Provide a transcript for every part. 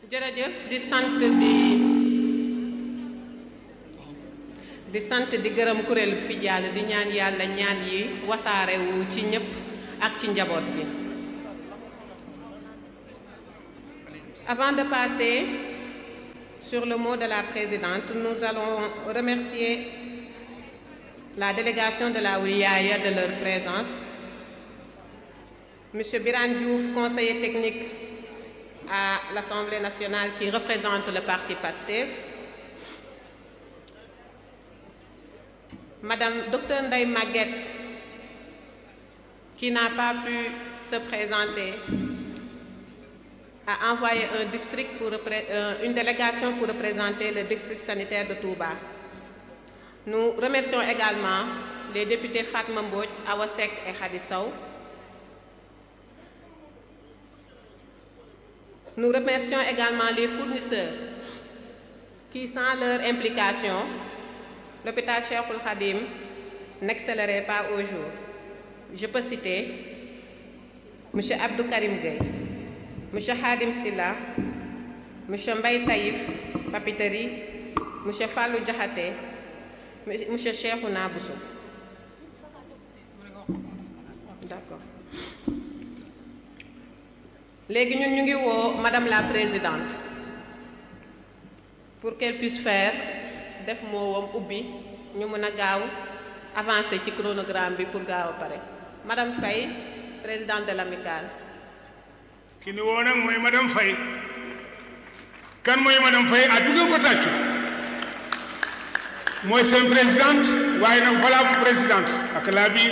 jërëjëf di sant di gërëm kuréel bi fi jàll di ñaan yàlla ñaan yi wasaarewu ci ñëpp ak ci njaboot bi. Avant de passer sur le mot de la présidente, nous allons remercier la délégation de la Wilaya de leur présence. Monsieur Birane Diouf, conseiller technique à l'Assemblée nationale qui représente le parti PASTEF. Madame Dr Ndeye Maguette, qui n'a pas pu se présenter, a envoyé une délégation pour représenter le district sanitaire de Touba. Nous remercions également les députés Fatma Mbodj, Awa Seck et Khady Sow. Nous remercions également les fournisseurs qui, sans leur implication, l'hôpital Cheikhoul Khadim n'excellerait pas au jour. Je peux citer M. Abdou Karim Gueye, M. Hadim Silla, M. Mbaye Taïf Papiteri, M. Fallou Diakhaté, M. Cheikhouna Bousso. D'accord. Léegi ñun ñu ngi woo Madame la Présidente pour qu'elle puisse faire def moowam ubbi ñu mën a gaaw avancer ci chronogramme bi pour gaaw a pare. Madame Faye, présidente de l'amicale. ki ni woo nag mooy Madame Faye. Kan mooy Madame Faye ah du ngeen ko tàccu mooy seen présidente waaye nag voilà bu présidente ak laa biir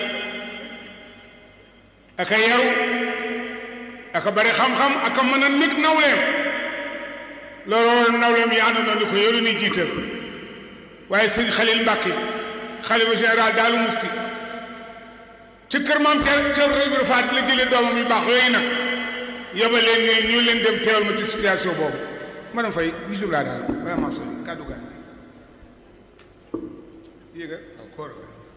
ak a yaru ak a bari xam-xam ak a mën a nekk nawleem loolu nawleem yi àndoon di ko yoru ni jiital waaye sëñ Khalil Mbacke xalifa général Daaru Musti ci kër maam Thierno Ibrahima Faty la jëlee doomam yu baax yooyu nag yóbba leen ne ñu leen dem teewal ma ci situation boobu madame Faye bisimilah daal vraiment sori kàddu gaa ngi yéega waaw koor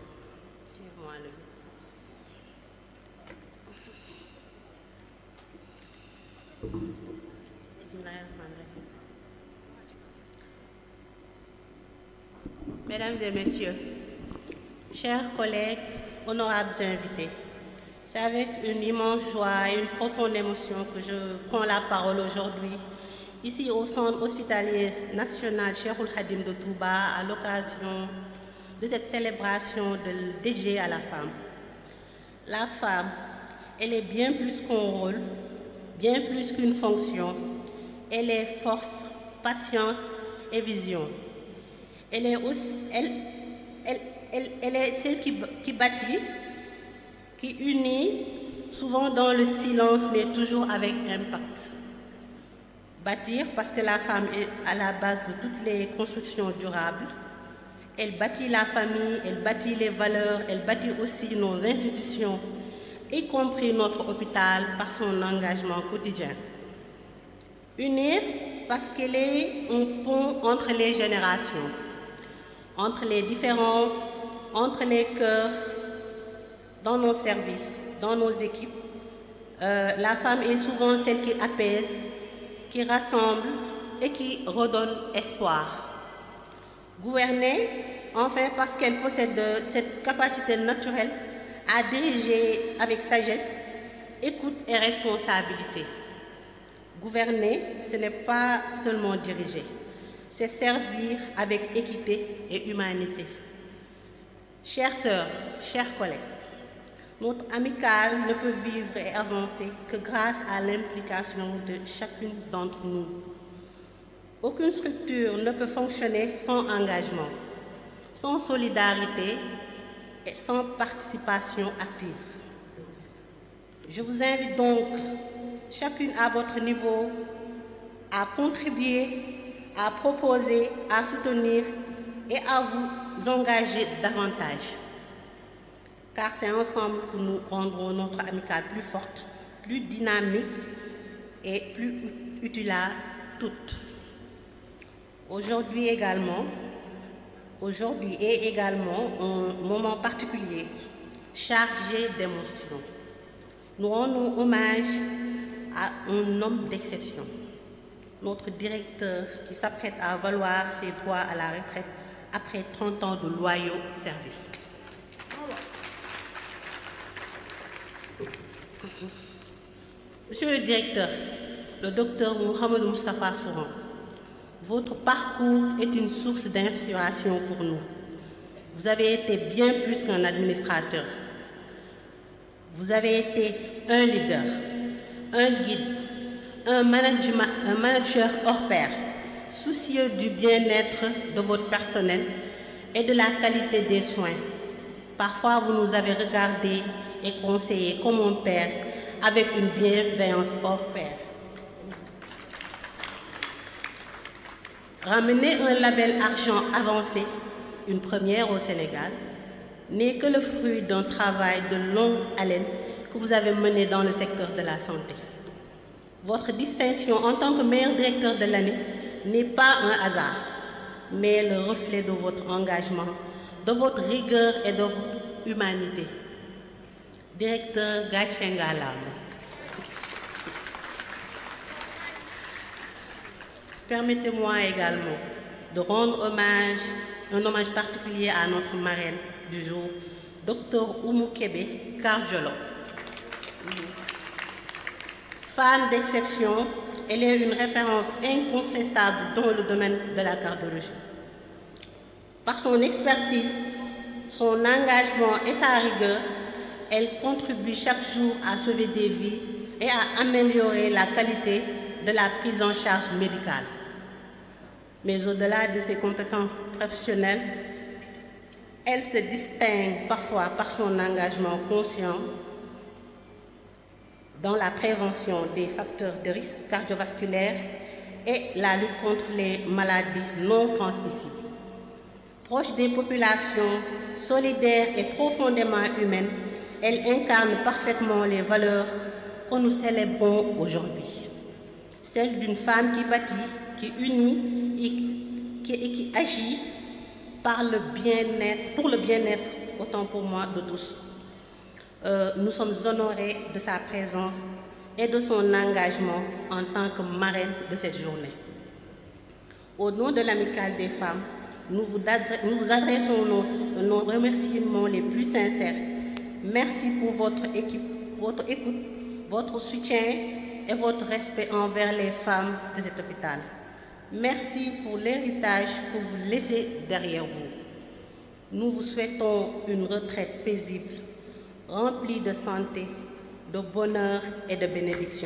Mesdames et messieurs, chers collègues, honorables invités, c'est avec une immense joie et une profonde émotion que je prends la parole aujourd'hui, ici au Centre hospitalier national Cheikhoul Khadim de Touba, à l'occasion de cette célébration dédiée à la femme. La femme, elle est bien plus qu'un rôle, bien plus qu'une fonction. Elle est force, patience et vision. Elle est aussi, elle est celle qui bâtit, qui unit, souvent dans le silence, mais toujours avec impact. Bâtir, parce que la femme est à la base de toutes les constructions durables. Elle bâtit la famille, elle bâtit les valeurs, elle bâtit aussi nos institutions, y compris notre hôpital, par son engagement quotidien. Unir, parce qu'elle est un pont entre les générations, entre les différences, entre les cœurs, dans nos services, dans nos équipes. La femme est souvent celle qui apaise, qui rassemble et qui redonne espoir. Gouverner, enfin, parce qu'elle possède cette capacité naturelle à diriger avec sagesse, écoute et responsabilité. Gouverner, ce n'est pas seulement diriger, c'est servir avec équité et humanité. Chères sœurs, chers collègues, notre amicale ne peut vivre et avancer que grâce à l'implication de chacune d'entre nous. Aucune structure ne peut fonctionner sans engagement, sans solidarité et sans participation active. Je vous invite donc, chacune à votre niveau, à contribuer, à proposer, à soutenir et à vous engager davantage. Car c'est ensemble que nous rendrons notre amicale plus forte, plus dynamique et plus utile à toutes. Aujourd'hui est également un moment particulier, chargé d'émotions. Nous rendons hommage à un homme d'exception, notre directeur qui s'apprête à valoir ses droits à la retraite après 30 ans de loyaux services. Monsieur le directeur, le docteur Mohamed Moustapha Souran, votre parcours est une source d'inspiration pour nous. Vous avez été bien plus qu'un administrateur. Vous avez été un leader, un guide, un manager hors pair, soucieux du bien-être de votre personnel et de la qualité des soins. Parfois, vous nous avez regardés et conseillés comme un père avec une bienveillance hors pair. Ramener un label argent avancé, une première au Sénégal, n'est que le fruit d'un travail de longue haleine que vous avez mené dans le secteur de la santé. Votre distinction en tant que meilleur directeur de l'année n'est pas un hasard, mais le reflet de votre engagement, de votre rigueur et de votre humanité. Directeur Gachengalam. Permettez-moi également de rendre un hommage particulier à notre marraine du jour, Dr Oumou Kébé, cardiologue. Femme d'exception, elle est une référence incontestable dans le domaine de la cardiologie. Par son expertise, son engagement et sa rigueur, elle contribue chaque jour à sauver des vies et à améliorer la qualité de la prise en charge médicale. Mais au-delà de ses compétences professionnelles, elle se distingue parfois par son engagement conscient dans la prévention des facteurs de risque cardiovasculaire et la lutte contre les maladies non transmissibles. Proche des populations, solidaire et profondément humaine, elle incarne parfaitement les valeurs que nous célébrons aujourd'hui. Celle d'une femme qui bâtit, qui unit et qui agit pour le bien-être, autant pour moi, de tous. Nous sommes honorés de sa présence et de son engagement en tant que marraine de cette journée. Au nom de l'Amicale des femmes, nous vous adressons nos remerciements les plus sincères. Merci pour votre écoute, votre soutien et votre respect envers les femmes de cet hôpital. Merci pour l'héritage que vous laissez derrière vous. Nous vous souhaitons une retraite paisible, remplie de santé, de bonheur et de bénédiction.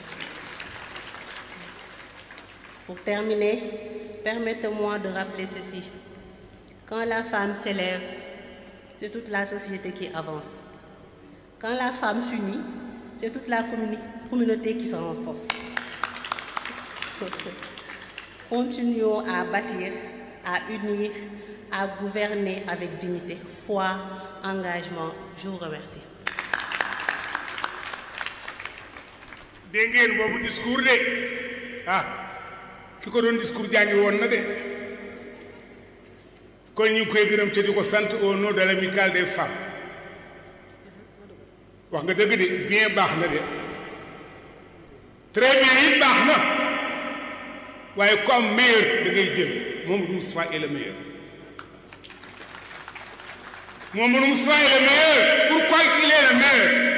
Pour terminer, permettez-moi de rappeler ceci. Quand la femme s'élève, c'est toute la société qui avance. Quand la femme s'unit, c'est toute la communauté qui se renforce. Continuons à bâtir, à unir, à gouverner avec dignité, foi, engagement. Je vous remercie. dégg ngeen boobu discours de ki ko doon discours jàngi woon na de kon ñu ngi koy gërëm ci di ko sant au nom de l'Amicale des femmes wax nga dëgg de bien baax na de très bien it baax na waaye ku am meilleur da ngay jël Mamadou Moustapha est le meilleur. Mamadou Moustapha est le meilleur. Pourquoi il est le meilleur?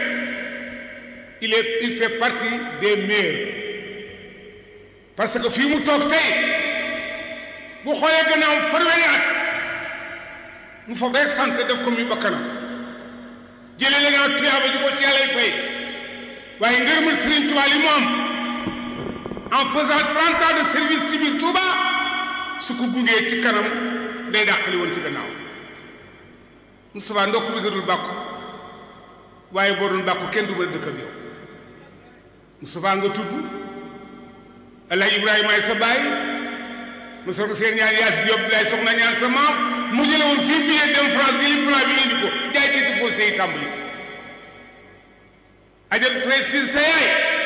Il fait partie des meilleurs. Parce que fii mu toog tey bu xoolee gannaaw farweeri at mu foog rek sant def ko muy bakkanam jëlee la nga tuyaaba ji ko ci yàlla fay waaye ngërëmal Serigne Touba li mu am en faisant 30 ans de service ci biir Touba su ko gungee ci kanam day dàqali woon ci gannaaw Moustapha ndokk bi nga dul bàkku waaye boo doon bàkku kenn du ma dëkk ak yow Moustapha nga tudd Alaaji Ibrahima ay sa baay mu soxna seen ñaan Yaasi Diop lay soxna ñaan sa maam mu jële woon fii billet dem France gi li plan bi indi ko jaay titre foncier yi tàmbali ajal très si sa yaay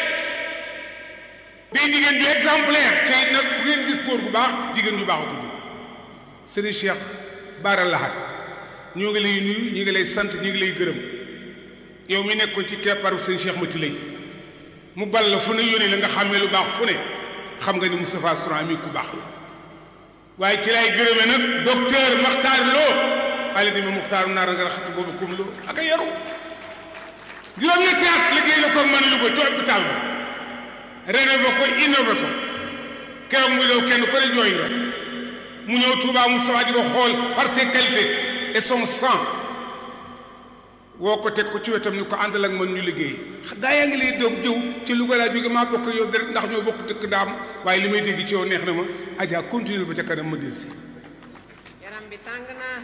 day jigéen ju exemplaire te it nag fu ngeen gis góor gu baax jigéen ju baax a ko jur Serigne Cheikh Bara Lahad ñoo ngi lay nuyu ñu ngi lay sant ñu ngi lay gërëm yow mi nekkoon ci kepparu Serigne Cheikh Mati lay mu bal la fu ne yónnee la nga xàmmee lu baax fu ne xam nga ni Moustapha Souran mi ku baax la waaye ci lay gërëme nag docteur Makhtar Lo ale dimi Muxtaaru naar nga raxatu boobu kum Lo ak a yaru juróom-ñetti at liggéey la ko mën Louga ci hôpital ba rénové ko innové ko keroog muy daw kenn ko ne jooy nga mu ñëw Touba Moustapha di ko xool par ses qualités et son sang woo ko teg ko ci wetam ni ko àndal ak man ñu liggéey gaa yaa ngi lay doog jëw ci Louga laa jóge maa bokk yow deret ndax ñoo bokk dëkk daam waaye li may dégg ci yow neex na ma Adja continuer ba ca kanam ma delsi yaram bi tàng naa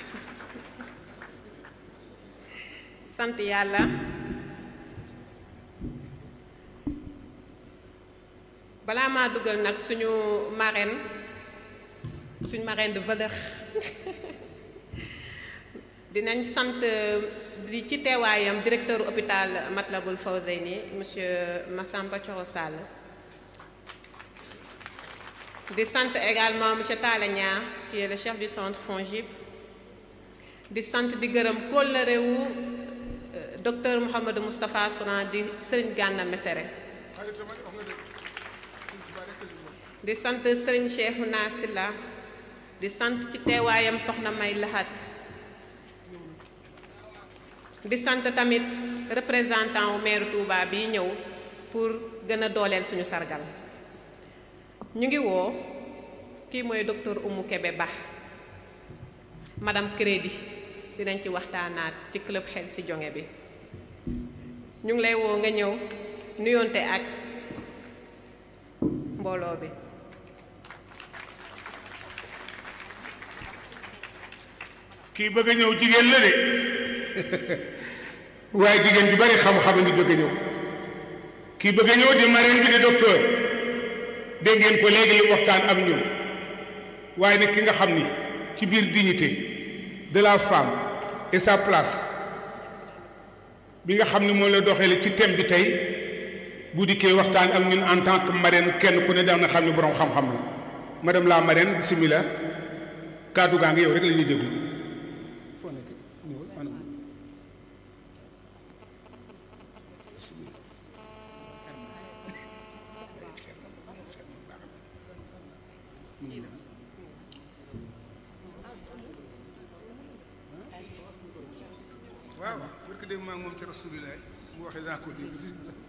sant yàlla balaa maa dugal nag suñu marraine de valeur dinañ sant di ci teewaayam directeur hôpital Matlaboul Fawzeyni monsieur Massamba Thioro Sall di sant également monsieur Talla Niang qui est le chef du centre FONGIP di sant di gërëm kóllëre wu docteur Mouhamadou Moustapha Souran di Serigne Gana Messere di sant Serigne Cheikhouna Silla di sant ci teewaayam soxna May Lahat di sant tamit représentant wu maire Touba bi ñëw pour gën a dooleel suñu sargal ñu ngi woo kii mooy docteur Oumou Kébé Ba madame Crédit dinañ ci waxtaanaat ci club xel si jonge bi ñu ngi lay woo nga ñëw nuyonte ak mbooloo bi kii bëgg a ñëw jigéen la de waaye jigéen ju bari xam-xam a ngi bëgg a ñëw kii bëgg a ñëw di marraine bi di docteur dégg ngeen ko léegi li waxtaan ak ñun waaye nag ki nga xam ni ci biir dignité de la femme et sa place bi nga xam ni moo la doxee ci thème bi tey bu dikkee waxtaan ak ñun en tant que marraine kenn ku ne daan na xam ni borom xam-xam la madame la marraine bismillah kàddu gaa ngi yow rek la ñuy déglu. waaw barke dem maa ngi moom ci rasulillah mu waxee daa ko dégg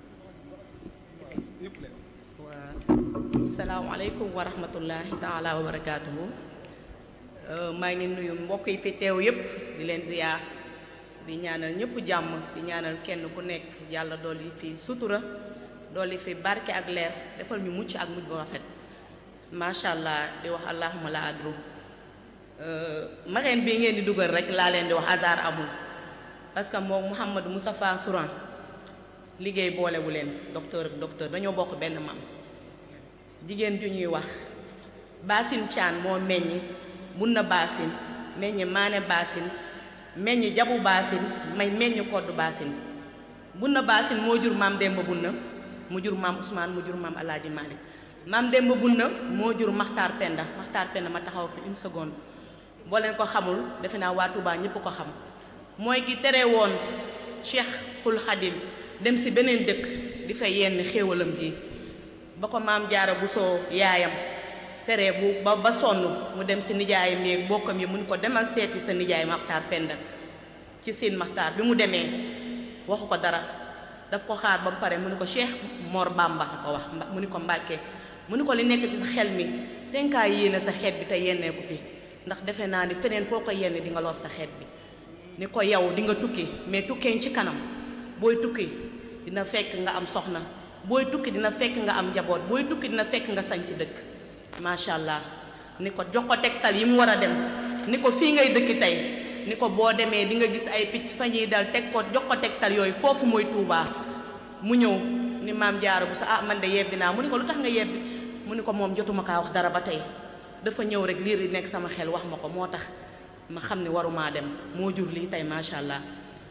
ñëpp leen waa salaamaaleykum wa rahmatullahi taala wa barakaatuhu maa ngi nuyu mbokk yi fi teew yépp di leen ziyaar di ñaanal ñëpp jàmm di ñaanal kenn ku nekk yàlla dolli fi sutura dolli fi barke ak leer defal ñu mucc ak mujj bu rafet macha allah di wax allahumma la adru marraine bii ngeen di dugal rek laa leen di wax hasard amul parce que moom Mouhamadou Moustapha Souran liggéey boolewu leen docteur ak docteur dañoo bokk benn mam jigéen ju ñuy wax Basine Thian moo meññi Bunna Basine meññi Maane Basine meññi Jabu Basine may meññi Koddu Basine Bunna Basine moo jur maam Demba Bunna mu jur maam Ousmane mu jur maam Alaaji Malick maam Demba Bunna moo jur Maxtaar Penda ma taxaw fi une seconde boo leen ko xamul defe naa waa Touba ñëpp ko xam mooy ki tere woon Cheikhul Khadim dem si beneen dëkk di fa yenn xéewalam gi ba ko maam Jaara Buso yaayam tere bu ba sonn mu dem si nijaayam yeeg bokkam yi mu ni ko demal seeti sa nijaay Maxtaar Penda ci Siin Maxtaar bi mu demee waxu ko dara daf ko xaar ba mu pare mu ni ko Cheikh Mor Bamba la ko wax mu ni ko Mbàkke mu ni ko li nekk ci sa xel mi tenkaa yéene sa xeet bi te yennee ko fi ndax defe naa ni feneen foo ko yenn di nga lor sa xeet bi ni ko yow di nga tukki mais tukkee ci kanam booy tukki dina fekk nga am soxna booy tukki dina fekk nga am njaboot booy tukki dina fekk nga sañ ci dëkk macha allah ni ko jox ko tegtal yi mu war a dem ni ko fii ngay dëkki tey ni ko boo demee di nga gis ay picc fa ñuy dal teg ko jox ko tegtal yooyu foofu mooy Touba mu ñëw ni maam Jaara bu sa man de yebbi naa mu ni ko lu tax nga yebbi mu ni ko moom jotuma kaa wax dara ba tey dafa ñëw rek liir yi nekk sama xel wax ma ko moo tax ma xam ne warumaa dem moo jur lii tey macha allah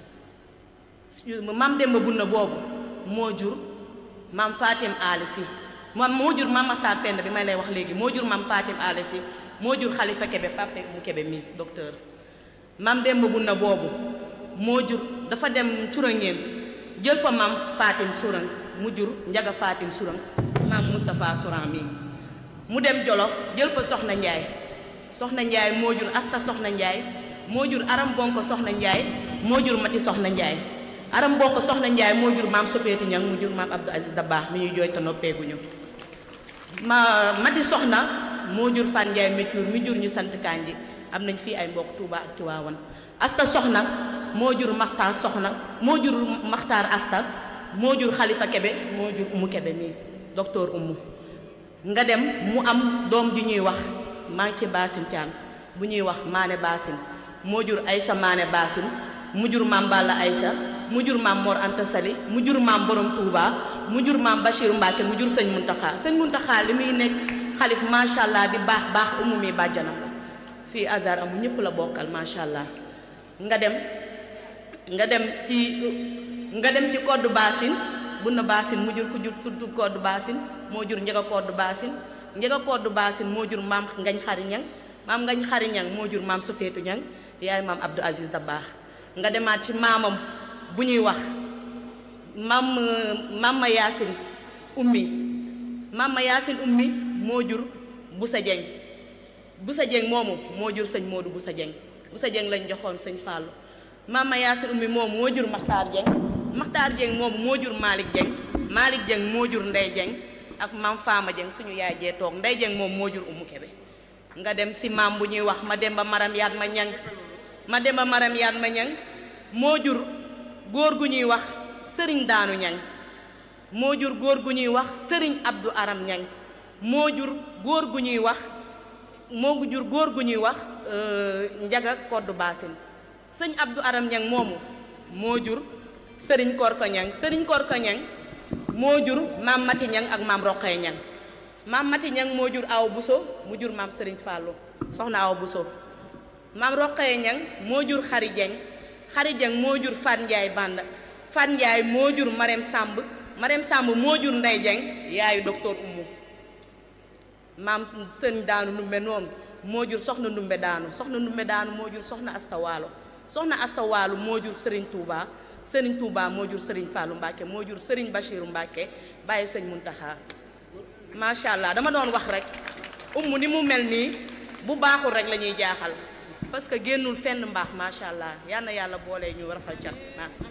maam Demba Bunna boobu moo jur maam Fatim Ali Si moo jur maam Maxtaar Penda bi may lay wax léegi moo jur maam Fatim Ali Si moo jur Xalifa Kebe Pape mu Kebe mi docteur maam Demba Bunna boobu moo jur dafa dem Curangeen jël fa maam Fatim Surang mu jur Njaga Fatim Surang maam Moustapha Souran mi mu dem Jolof jël fa soxna Njaay soxna Njaay moo jur Asta soxna Njaay moo jur Aram Bonko soxna Njaay moo jur Mati soxna Njaay Aram Bonko soxna Njaay moo jur maam Sopéeti Ñang mu jur maam Abdou Aziz Dabakh mi ñuy jooy te noppeeguñu Mati soxna moo jur Fan Njaay méccuur mi jur ñu sant Kanji am nañ fii ay mbokk Touba ak Tiwaawan Asta soxna moo jur Maxtaar soxna moo jur Maxtaar Asta moo jur Xalifa Kebe moo jur Umu Kebe mi docteur Umu nga dem mu am doom ju ñuy wax maa ngi ci Baasin Caan bu ñuy wax Maane Baasin moo jur Aïcha Maane Baasin mu jur maam Balla Aïcha mu jur maam Mor Anta Sali mu jur maam Borom Touba mu jur maam Bachir Mbacke mu jur sëñ Muntaxa li muy nekk xalif macha allah di baax Umu mi bàjjanam la fii Azar amu ñëpp la bokkal macha allah nga dem ci koddu Baasin bunna Baasin mu jur ku jur tudd koddu Baasin moo jur njega koddu Baasin moo jur maam Ngañ Xari Ñang maam Ngañ Xari Ñang moo jur maam Sofeetu Ñang yaay maam Abdou Aziz Dabakh nga demaat ci maamam bu ñuy wax maam Yaasin ummi moo jur Busa Jeng moomu moo jur sëñ Moodu Busa Jeng lañ joxoon sëñ Fallou maam Yaasin ummi moomu moo jur Maxtaar Jeng moomu moo jur Malick Jeng moo jur Ndey Jeng ak maam Faama Jeng suñu yaay jee toog Ndey Jeng moom moo jur Umu Kebe nga dem si maam bu ñuy wax Mademba Maram Yaatma Ñang moo jur góor gu ñuy wax Sëriñ Daanu Ñang moo jur góor gu ñuy wax Sëriñ Abdou Aram Ñang moo jur góor gu ñuy wax Njaga Koddu Baasin sëñ Abdou Aram Ñang moomu moo jur Sëriñ Korko Ñang moo jur maam Mati Ñang ak maam Roqee Ñang maam Mati Ñang moo jur Aw Buso mu jur maam Sëriñ Fàllu soxna Aw Buso maam Roqee Ñang moo jur Xari Jeng moo jur Fat Njaay Banda Fat Njaay moo jur Marème Samb moo jur Ndey Jeng yaayu docteur Umu maam Sëriñ Daanu Ndumbe noonu moo jur soxna Ndumbe Daanu moo jur soxna Asta Waalo moo jur Sëriñ Touba moo jur Sëriñ Fallou Mbacke moo jur Sëriñ Bachiru Mbacke bàyyi sëñ Muntaxa macha allah dama doon wax rek Umu ni mu mel nii bu baaxul rek la ñuy jaaxal parce que génnul fenn mbaax macha allah yal na yàlla boole ñu rafal cat merci.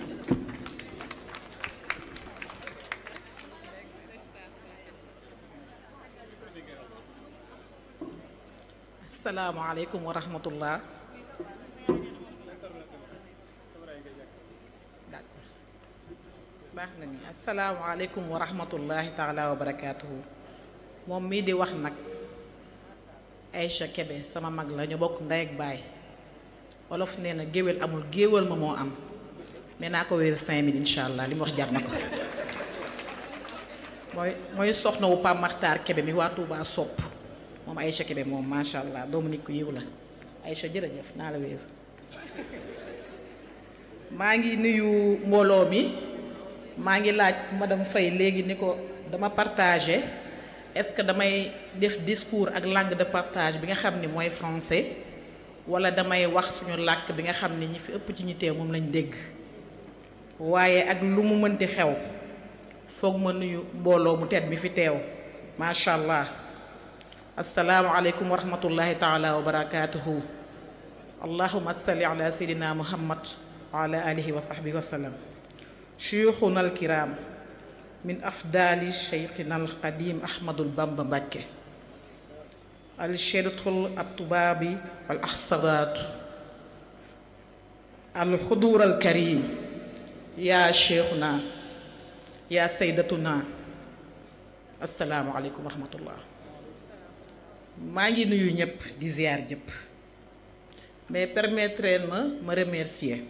asalaamaaleykum wa rahmatullah. d'accord baax na ni asalaamaaleykum wa rahmatullahi taala wa barakaatuhu. moom mii di wax nag Aïcha Kebe sama mag la ñu bokk ndey ak baay wolof nee na géwél amul géwél ma moo am nee naa ko wéer 5000 incha allah li mu wax jar na ko mooy soxna wu Pam Maxtaar Kebe mi waa Touba sopp moom Aïcha Kebe moom macha allah doomu nit ku yiw la Aïcha jërëjëf naa la wéer. maa ngi nuyu mbooloo mi maa ngi laaj madame Faye léegi ni ko dama partagé est-ce que damay def discours ak langue de partage bi nga xam ni mooy français wala damay wax suñu làkk bi nga xam ni ñi fi ëpp ci ñi teew moom lañ dégg waaye ak lu mu mënti xew foog ma nuyu mbooloo mu tedd mi fi teew macha allah asalaamualeykum wa rahmatullahi taala wa barakaatuhu allahuma salli ala sayidina muhammad wa ala alihi wa sahbihi wa sallam shuyukhuna alkiram min afdali cheikhina alqadim ahmadul bamba Mbàkke alcheratul atubaabi wal ahsadaat alxudur alkarim yaa cheikhuna yaa saydatuna asalaamu aleykum wa rahmatullah. maa ngi nuyu ñëpp di ziar ñëpp mais permettre ma remercier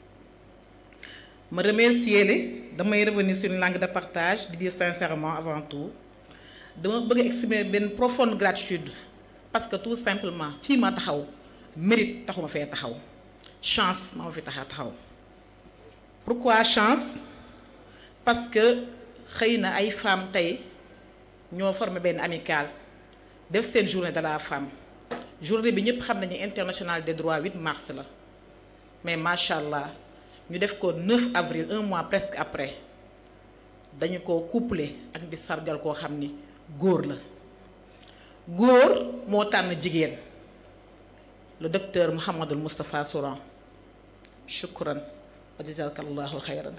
li damay revenir sur une langue de partage di dire sincèrement avant tout dama bëgg exprimer benn profonde gratitude parce que tout simplement fii ma taxaw mérite taxuma fee taxaw chance ma fi taxaw. pourquoi chance parce que xëy na ay femmes tey ñoo formé benn amicale def seen journée de la femme journée bi ñëpp xam nañu international des droits 8 mars la mais macha allah ñu def ko 9 avril un mois presque après dañu ko couplé ak di sargal koo xam ni góor la góor moo tànn jigéen le docteur Mouhamadul Moustapha Souran shukran wa jazakallahu xayran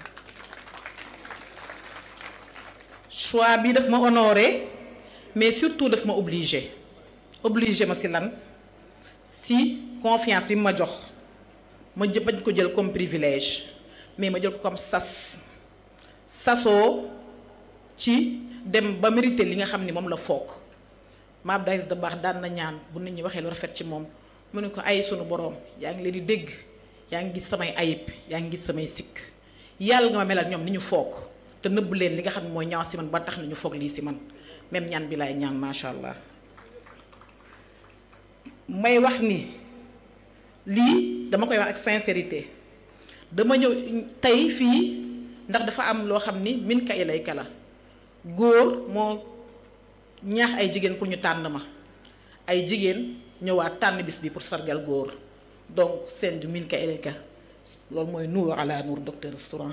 choix bi daf ma honoré mais surtout daf ma obligé ma ci lan ci confiance bi ma jox ma bañ ko jël comme privilège mais ma jël ko comme sasoo ci dem ba mérité li nga xam ni moom la foog ma Abdou Aziz Dabakh daan na ñaan bu nit ñi waxee lu rafet ci moom mu ne ko ay sunu boroom yaa ngi leen di dégg yaa ngi gis samay ayib yaa ngi gis samay sikk yàlla nga ma melal ñoom ni ñu foog te nëbb leen li nga xam ne mooy ñaaw ci man ba tax na ñu foog lii ci man même ñaan bi laay ñaan macha allah may wax ni lii dama koy wax ak sincérité dama ñëw tey fii ndax dafa am loo xam ni min ka ilayka la góor moo ñaax ay jigéen pour ñu tànn ma ay jigéen ñëwaat tànn bis bi pour sargal góor donc seen du min ka ilayka loolu mooy nuur ala nuur docteur Souran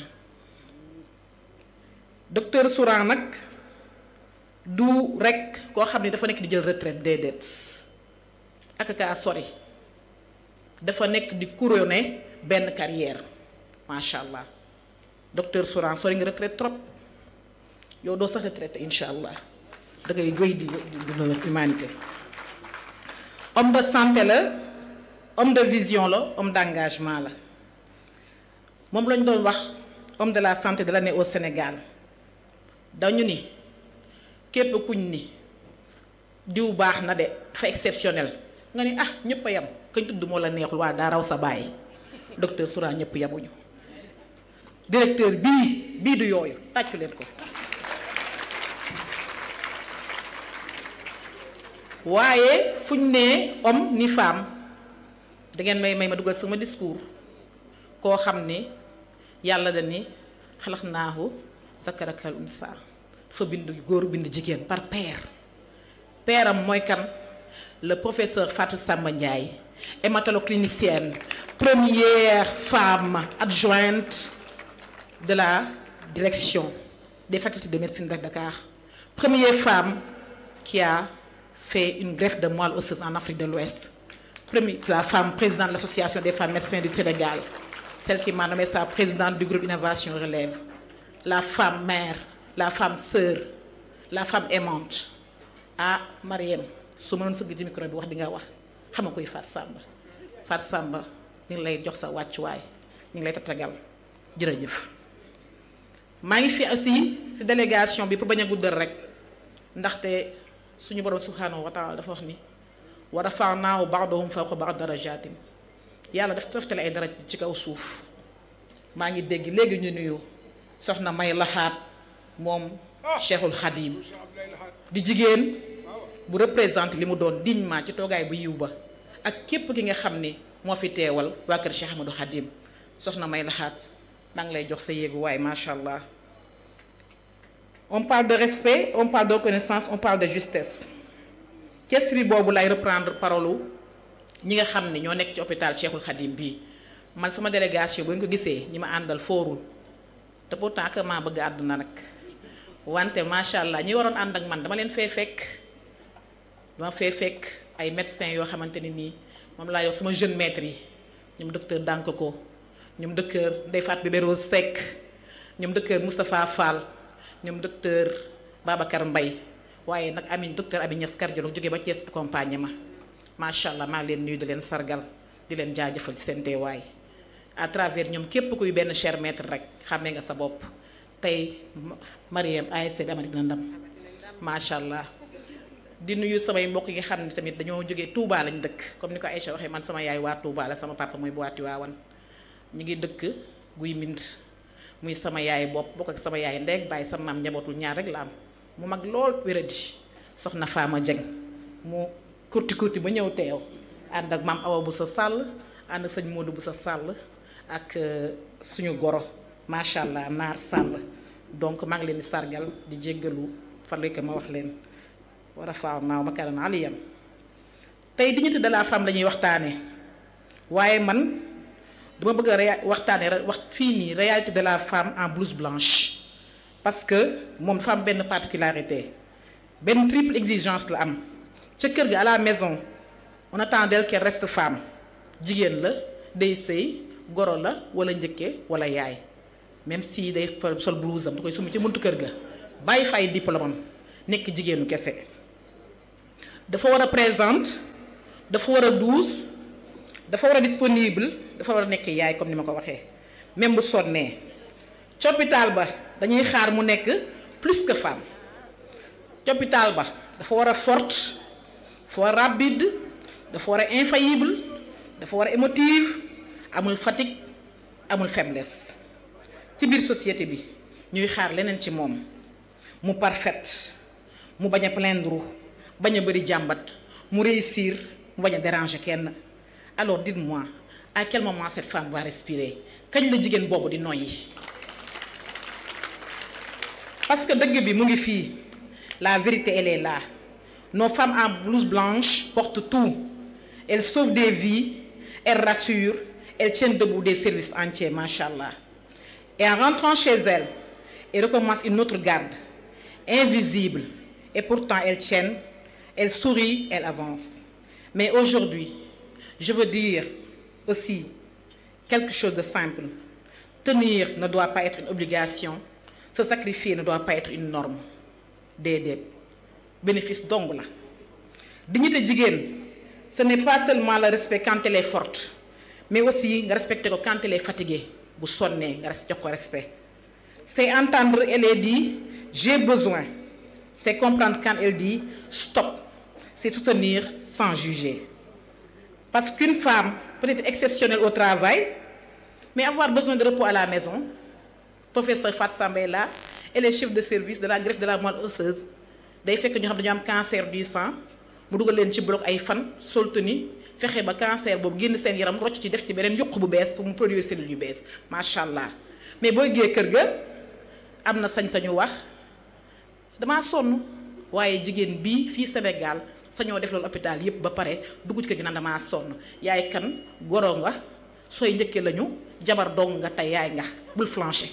docteur Souran nag du rekk koo xam ni dafa nekk di jël retraite déedéet ak kaa sori dafa nekk di couronner benn carrière macha allah docteur Souran sori nga retraite trop yow doo sax retraité incha allah da ngay goy di humanité homme de santé la homme de vision la homme d'engagement la moom lañ doon wax homme de la santé de l'année au Sénégal dañu ni képp kuñ ni diw baax na de dafa exceptionnel nga ni ah ñëpp a yem kañ tudd moo la neexul waa daa raw sa bàyyi docteur Souran ñëpp yemuñu directeur bii du yooyu tàccu leen ko waaye fuñ ne homme ni femme dangeen may ma dugal sama discours koo xam ni yàlla da ni xalaxnaahu zakarakal unsa dafa bind góor bind jigéen par paire pairam mooy kan le professeur Fatou Samba Ndiaye hématologiclinienne première femme adjointe de la direction des facultés de médecine de Dakar première femme qui a fait une greffe de moelle osseuse en Afrique de l'Ouest la femme présidente de l'association des femmes médecins du Sénégal celle qui m'a nommé sa présidente du groupe Innovation Relève la femme mère la femme sœur la femme aimante ah Mariam su ma doon sëgg ci micro bi wax di nga wax xam nga koy Fatou Samba ñu ngi lay jox sa wàccuwaay ñu ngi lay tatagal jërëjëf maa ngi fi aussi ci délégation bi pour bañ a guddal rek ndaxte suñu borom subhanahu wa taala dafa wax ni wa rafa'naahu ba'dahum fawqa ba'd darajaatin yàlla daf toftale ay daraj ci kaw suuf maa ngi dégg léegi ñu nuyu soxna May Laxaat moom Cheikhul Khadim di jigéen bu représente li mu doon dignement ci toogaay bu yiw ba ak képp ki nga xam ni moo fi teewal waa kër Cheikh Ahmadou Khadim soxna May Laxaat maa ngi lay jox sa yéegu waaye macha allah. On parle de respect, on parle de reconnaissance, on parle de justesse kes bi boobu lay reprendre parole ñi nga xam ne ñoo nekk ci hôpital Cheikhul Khadim bii man sama délégation bu ñu ko gisee ñi ma àndal foorul te pourtant que maa bëgg àdduna nag wante macha allah ñi waroon ànd ak man dama fee fekk ay médecins yoo xamante ni nii moom laa yox sama jeune maître yi ñoom docteur Dankoko ñoom docteur Ndeye Fatou Bébé Rose Seck ñoom docteur Moustapha Fall ñoom docteur Babacar Mbaye waaye nag docteur Ami Niass cardiologue jógee ba Thiès accompagné ma macha allah maa leen nuyu di leen sargal di leen jaajëfal ci seen teewaay à travers ñoom képp kuy benn cher maître rek xàmmee nga sa bopp tey Mariam ASC bi amati na ndam macha allah di nuyu samay mbokk yi nga xam ne tamit dañoo jógee Touba lañ dëkk comme ni ko Aïcha waxee man sama yaay waa Touba la sama papa mooy bu waati waawan ñu ngi dëkk guy mbind muy sama yaay bopp bokk ak sama yaay ndeeg bàyyi sama maam njabootul ñaar rek la am mu mag lool wéradi soxna Fama Dieng mu kurti ba ñëw teew ànd ak maam Awa bu sa sàll ànd ak sëñ Modou bu sa sàll ak suñu goro macha allah naar sàll donc maa ngi leen di sargal di jéggalu farle que ma wax leen war a faaw naaw ma karan aliyan tey dignité de la femme la ñuy waxtaane waaye man dama bëgg a waxtaane wax fii nii réalité de la femme en blouse blanche parce que moom dafa am benn particularité benn triple exigence la am ca kër ga à la maison on attend d'elle qu'elle reste femme jigéen la day sëy goro la wala njëkke wala yaay même si day sol blouse am da koy summi ci buntu kër ga bàyyi fay diplôme am nekk jigéenu kese dafa war a présente dafa war a douce dafa war a disponible dafa war a nekk yaay comme ni ma ko waxee même bu sonnee ci hôpital ba dañuy xaar mu nekk plus que femme ci hôpital ba dafa war a forte dafa war a rapide dafa war a infaillible dafa war a émotive amul fatigue amul faiblesse ci biir société bi ñuy xaar leneen ci moom mu parfaite mu bañ a plaindre bañ a bëri jàmbat mu réussir mu bañ a déranger kenn alors dites-moi à quel moment cette femme va respirer kañ la jigéen boobu di noyyi parce que dëgg bi mu ngi fii la vérité elle est là nos femmes en blouse blanche portent tout elles sauvent des vies elles rassurent elles tiennent debout des services entiers machallah et en rentrant chez elles elles recommencent une autre garde invisible et pourtant elles tiennent elles sourient elles avancent mais aujourd'hui je veux dire aussi quelque chose de simple tenir ne doit pas être une obligation se sacrifier ne doit pas être une norme déedéet bénéfice dong la dignité jigéen ce n'est pas seulement le respect quand elle est forte mais aussi nga respecter ko quand elle est fatiguée bu sonnee nga jox ko respect c'est entendre elle dit j'ai besoin c'est comprendre quand elle dit stop c'est soutenir sans juger parce qu'une femme peut être exceptionnelle au travail mais avoir besoin de repos à la maison professeur Fatou Samba est là elle est chef de service de la greffe de la moelle osseuse day fekk ñu xam dañu am cancer du sang mu dugal leen ci bloc ay fan sol tenue fexe ba cancer boobu génn seen yaram rocc ci def ci beneen yuq bu bees pour mu produire cellules yu bees macha allah mais booy gee kër ga am na sañ-sañu wax damaa sonn waaye jigéen bii fii Sénégal sañoo def loolu hôpital yépp ba pare dugg ci kër gi naan damaa sonn yaay kan goro nga sooy njëkkee lañu jabar dong nga tey yaay nga bul flancher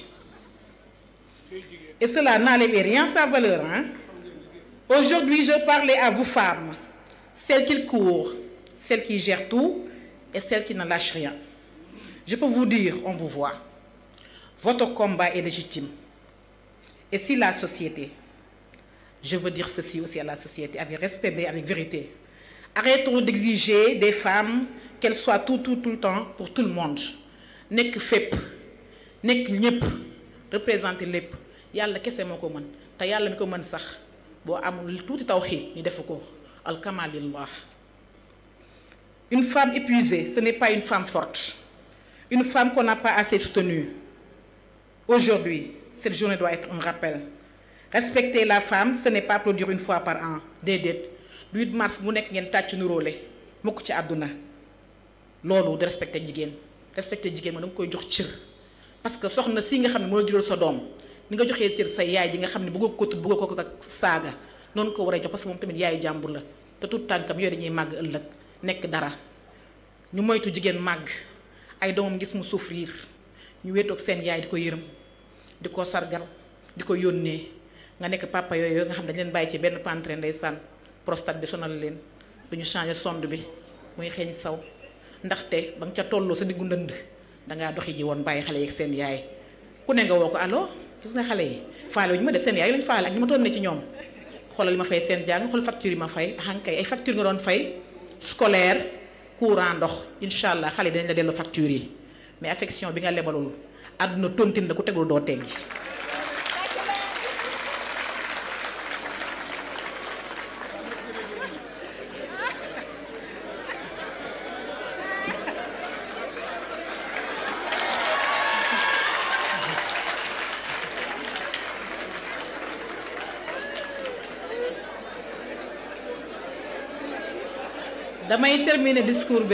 et cela n'enlève rien sa valeur hein. Aujourd'hui je parlais à vous femmes celles qui courent celles qui gèrent tout et celles qui ne lâchent rien je peux vous dire on vous voit votre combat est légitime et si la société je veux dire ceci aussi à la société avec respect mais avec vérité arrêtons d'exiger des femmes qu'elles soient tout le temps pour tout le monde nekk fépp nekk ñépp représenter lépp yàlla kese moo ko mën te yàlla mi ko mën sax boo amul tuuti tawxiid ñu def ko alkamalillah une femme épuisée ce n'est pas une femme forte une femme qu'on n'a pas assez soutenue aujourd'hui cette journée doit être un rappel respecter la femme ce n'est pas produire une fois par an déedéet le 8 mars mu nekk ngeen tàcc nuróole mukk ci àdduna loolu di respecter jigéen ma da nga koy jox cër parce que soxna si nga xam ne moo la jural sa doom ni nga joxee cër sa yaay ji nga xam ne bëggoo ko tudd bëggoo ko ak saaga noonu ko war a jox parce que moom tamit yaayu jàmbur la te tout tànkam yooyu dañuy màgg ëllëg nekk dara ñu moytu jigéen màgg ay doomam gis mu souffrir ñu wéetoog seen yaay di ko yërëm di ko sargal di ko yónnee nga nekk papa yooyu nga xam dañ leen bàyyi ci benn pantre ndeysaan prostate bi sonal leen du ñu changer sonde bi muy xeeñ saw ndaxte ba nga ca tolloo sa diggu ndënd dangaa doxi ji woon bàyyi xale yeeg seen yaay ku ne nga woo ko allo gis nga xale yi faale wu ñu ma def seen yaay lañu faale ak ñu ma toon ne ci ñoom xoolal li ma fay seen jàng xool facture yi ma fay axankay ay facture nga doon fay scolaire courant ndox incha allah xale yi dañ la dellu facture yi mais affection bi nga lebalul àdduna tontine la ku tegul doo teggi damay terminer discours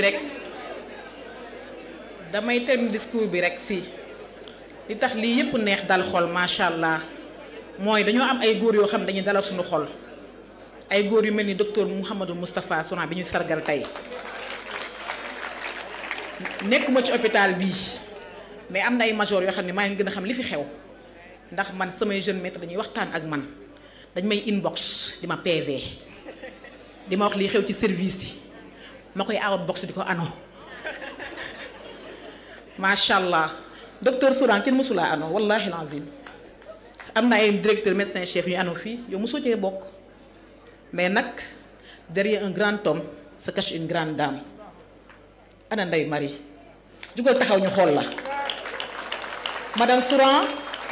bi rek si li tax lii yépp neex dal xol macha allah mooy dañoo am ay góor yoo xam ne dañuy dalal suñu xol ay góor yu mel ni docteur Mouhamadou Moustapha Souran bi ñuy sargal tey nekkuma ci hôpital bii mais am na ay major yoo xam ne maa ngi gën a xam li fi xew ndax man samay jeune maître dañuy waxtaan ak man dañ may inbox di ma PV di ma wax lii xew ci service yi ma koy outbox di ko ano macha allah docteur Souran kenn mësulaa ano wallahi lazim am na ay directeur médecin chef yu ano fii yow mosoo cee bokk mais nag derrière un grand homme se cache une grande dame ana Ndeye Marie jugal taxaw ñu xool la madame Souran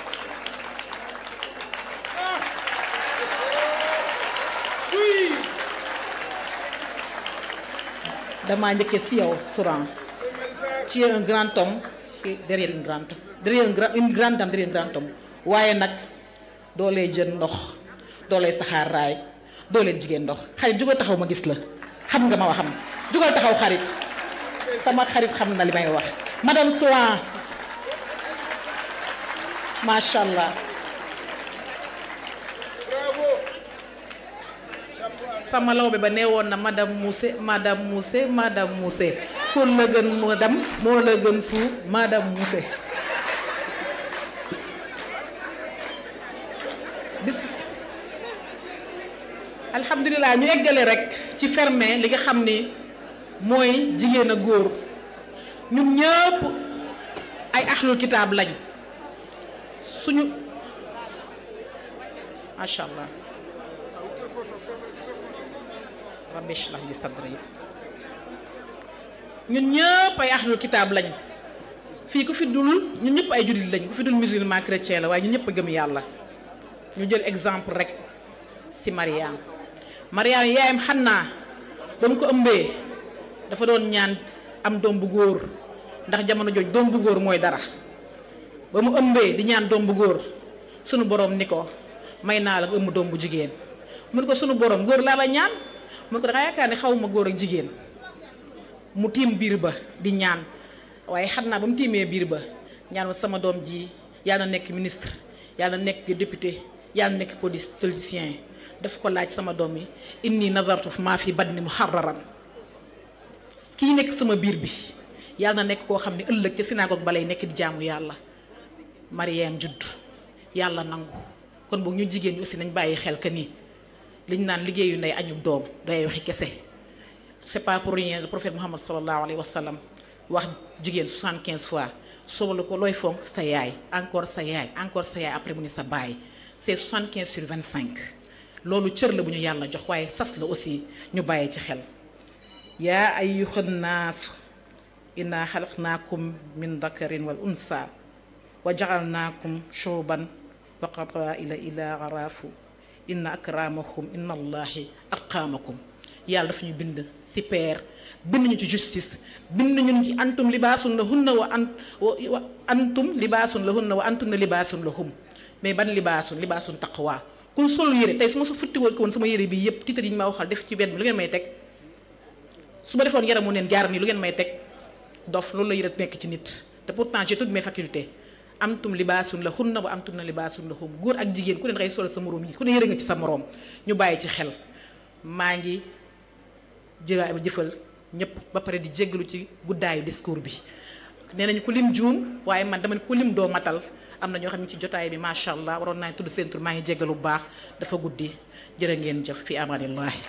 damaa njëkkee si yow Souran tu es un grand homme derrière une grande dame derrière un grand homme waaye nag doo lay jën ndox doo lay saxaar raay doo leen jigéen ndox xarit jugal taxaw ma gis la xam nga ma waxam jugal taxaw xarit sama xarit xam na li may wax madame Souran macha allah sama law bi ba nee woon na madame Moussé ku la gën madame moo la gën fuuf madame Moussé bis alhamdulilah ñu eggale rek ci fermé li nga xam ni mooy jigéen a góor ñun ñëpp ay ahlul kitaab lañ suñu macha allah rabbi shrah li sadri ñun ñëpp ay ahlul kitaab lañ fii ku fi dul ñun ñëpp ay jullit lañ ku fi dul musulman chrétien la waaye ñun ñëpp a gëm yàlla ñu jël exemple rek si Mariam yaayam Xannaa ba mu ko ëmbee dafa doon ñaan am doom bu góor ndax jamono jooj doom bu góor mooy dara ba mu ëmbee di ñaan doom bu góor sunu borom ni ko may naa la nga ëmb doom bu jigéen mu ni ko sunu borom góor laa la ñaan mu ne ko danga yaakaar ne xaw ma góor ak jigéen mu tiim biir ba di ñaan waaye Xannaa ba mu tiimee biir ba ñaan sama doom ji yàlla na nekk ministre yàlla na nekk député yàlla na nekk politicien daf ko laaj sama doom yi inni nazartu maa fi badni muharraran kii nekk sama biir bi yàlla na nekk koo xam ne ëllëg ca synagogue ba lay nekk di jaamu yàlla Mariam judd yàlla nangu kon boog ñu jigéen ñi aussi nañ bàyyi xel que ni liñ naan liggéeyu ndey añub doom day waxi kese c'est pas pour rien le prophète Muhammad sallallahu alayhi wa sallam wax jigéen 75 fois sobala ko looy fonk sa yaay encore sa yaay après mu ni sa baay c'est 75 sur 25 loolu cër la bu ñu yàlla jox waaye sas la aussi ñu bàyyi ci xel yaa ayyuhan naas inna xalaqnaakum min dakarin wal unsa wa ja'alnaakum shuuban wa qabaa'ila ila araafu inna akramakum inna allahi atqaamakum yàlla dafa ñu bind ci pair bind ñu ci justice bind ñu ci antum libaasun lahunna wa antum libaasun lahunna wa antunna libaasun lahum mais ban libaasun taqwa ku sol yére tey su ma futti woon sama yére bi yëpp titre yi ñu ma waxal def ci benn bi lu ngeen may teg su ma defoon yaramu neen jaar nii lu ngeen may teg dof loolu la yére nekk ci nit te pourtant j'ai toutes mes facultés antum libaasun lahunna wa antunna libaasun lahum góor ak jigéen ku ne dangay sol sa moroom yi ku ne yére nga ci sa moroom ñu bàyyi ci xel maa ngi jëfal ñëpp ba pare di jéggalu ci guddaayu discours bi nee nañu ku lim juum waaye man dama ne ku lim doo matal am na ñoo xam ne ci jotaay bi macha allah waroon naa tudd seen tur maa ngi jéggalu bu baax dafa guddi jërë ngeen jëf fi amanillahi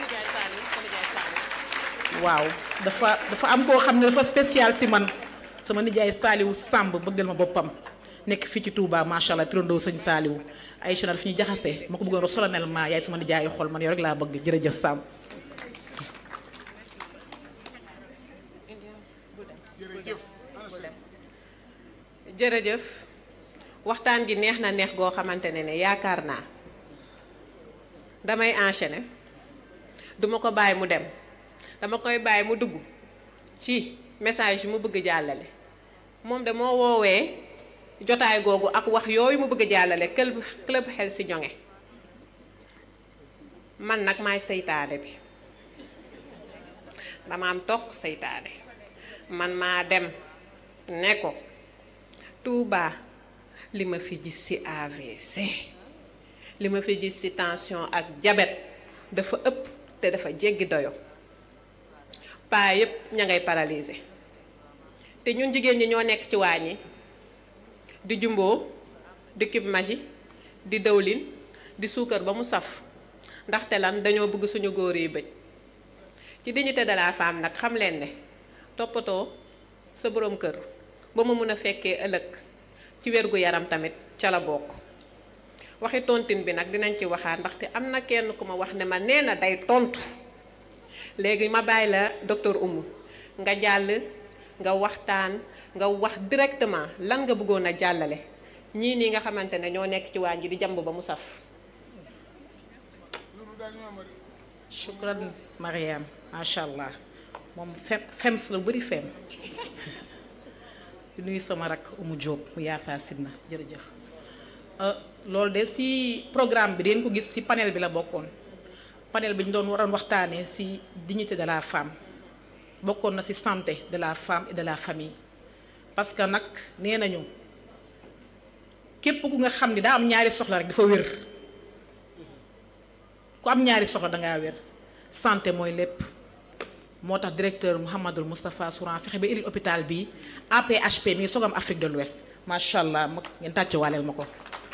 waaw dafa am koo xam ne dafa spécial si man sama nijaay Saaliwu Samb bëggal ma boppam nekk fii ci Touba macha allah turandoo sëñ Saaliwu ay chenal fi ñu jaxase ma ko bëggoon solennellement yaay sama nijaayu xol man yow rek laa bëgg jërëjëf Samb jërëjëf waxtaan gi neex na neex goo xamante ne yaakaar naa damay enchaîner duma ko bàyyi mu dem dama koy bàyyi mu dugg ci message yu mu bëgg jàllale moom de moo woowee jotaay googu ak wax yooyu mu bëgg jàllale club xel si ñoŋe man nag maay seytaane bi dama am toq seytaane man maa dem ne ko Touba li ma fi gis ci AVC li ma fi gis ci tension ak diabète dafa ëpp te dafa jéggi doyo paa yépp ña ngay paralysé te ñun jigéen ñi ñoo nekk ci waañ yi di jumboo di cube Maggi di dëwlin di suukar ba mu saf ndaxte lan dañoo bëgg suñu góor yi bëj ci dignité de la femme nag xam leen ne toppatoo sa borom kër ba mu mun a fekkee ëllëg ci wérgu yaram tamit ca la bokk waxi tontine bi nag dinañ ci waxaat ndaxte am na kenn ku ma wax ne ma nee na day tontu léegi ma bàyyi la docteur Oumou nga jàll nga waxtaan nga wax directement lan nga bëggoon a jàllale ñii nii nga xamante ne ñoo nekk ci waañ ji di jàmb ba mu saf. shukran Mariam macha allah moom fems la bëri fem di nuyu sama rakk Oumou Diop mu yaafaa sidna jërëjëf. loolu de ci programme bi deen ko gis ci panel bi la bokkoon panel bi ñu doon waroon waxtaanee ci dignité de la femme bokkoon na ci santé de la femme et de la famille parce que nag nee nañu képp ku nga xam ni daa am ñaari soxla rek dafa wér ku am ñaari soxla dangaa wér santé mooy lépp moo tax directeur Mouhamadul Moustapha Souran fexe ba indi hôpital bi APHP mi ngi soog am Afrique de l'Ouest macha allah mag ngeen tàcc waaleel ma ko.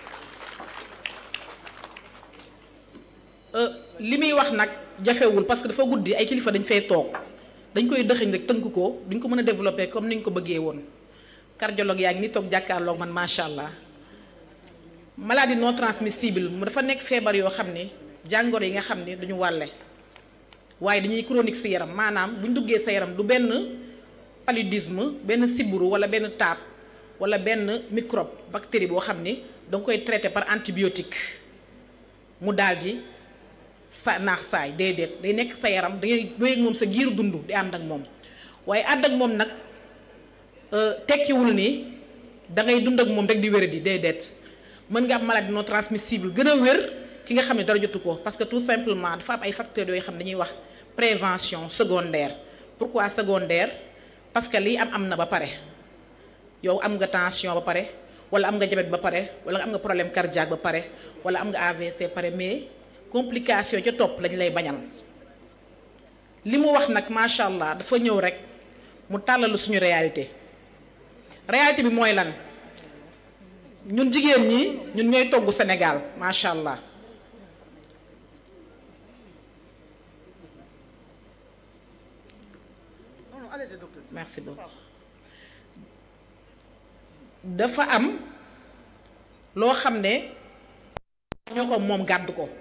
li muy wax nag jafewul parce que dafa guddi ay kilifa dañ fay toog dañ koy dëxëñ rek tënk ko duñ ko mën a développer comme niñ ko bëggee woon cardiologue yaa ngi ni toog jàkkaarloog man macha allah. maladie non transmissible mu dafa nekk feebar yoo xam ne jàngoro yi nga xam ne duñu wàlle waaye dañuy chronique sa yaram maanaam buñ duggee sa yaram du benn paludisme benn sibbiru wala benn taab wala benn microbe bactérie boo xam ni danga koy traité par antibiotique mu daal di sa naax saay déedéet day nekk sa yaram dangay doy ak moom sa giiru dund di ànd ak moom waaye ànd ak moom nag tekkiwul ni dangay dund ak moom rek di wéradi déedéet mën nga am maladie non transmissible gën a wér ki nga xam ne dara jotu ko parce que tout simplement dafa am ay facteurs yooyu xam ne dañuy wax prévention secondaire pourquoi secondaire parce que lii am na ba pare yow am nga tension ba pare wala am nga diabète ba pare wala am nga problème cardiaque ba pare wala am nga AVC pare mais complication ca topp lañ lay bañal li mu wax nag macha allah dafa ñëw rek mu tàllalu suñu réalité bi mooy lan ñun jigéen ñi ñun ñooy togg Sénégal macha allah merci beaucoup dafa am loo xam ne ñoo ko moom gàddu ko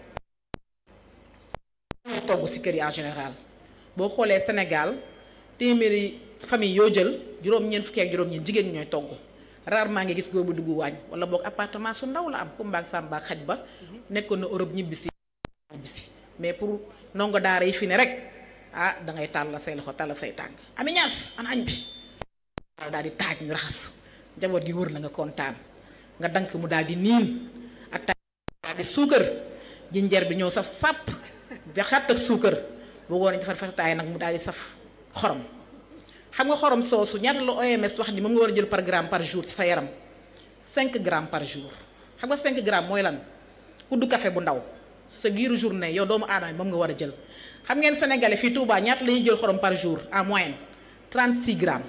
ñooy togg ci kër yi en général boo xoolee Sénégal téeméeri famille yoo jël juróom-ñeent fukki ak juróom-ñeent jigéen ñi ñooy togg rarement nga gis góor bu dugg waañ wala boog appartement su ndaw la am kumbaak sàmbaak xaj ba nekkoon na Europe ñibbisi mais pour ndongo daara yi fi ne rek ah da ngay tàll say loxo tàll say tànk ami ñaas ana añ bi daal di taaj ñu raxas njaboot gi wër la nga kontaan nga dank mu daal di niin ak daal di suukar jinjeer bi ñëw saf sàpp ba xàtt ak suukar boo woon defar fatataay nag mu daal di saf xorom xam nga xorom soosu ñaata la OMS wax ni moom nga war a jël par gramme par jour ci sa yaram 5 grammes par jour xam nga 5 grammes mooy lan kuddu café bu ndaw sa giiru journée yow doomu aadama moom nga war a jël xam ngeen sénégalais fii Touba ñaata la ñuy jël xorom par jour en moyenne 36 grammes